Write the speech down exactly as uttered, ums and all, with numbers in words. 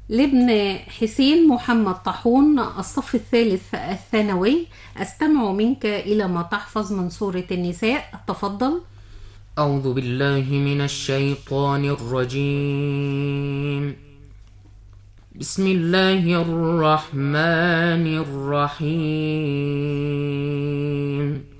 لابن حسين محمد طاحون، الصف الثالث الثانوي. أستمع منك إلى ما تحفظ من سورة النساء، تفضل. أعوذ بالله من الشيطان الرجيم. بسم الله الرحمن الرحيم.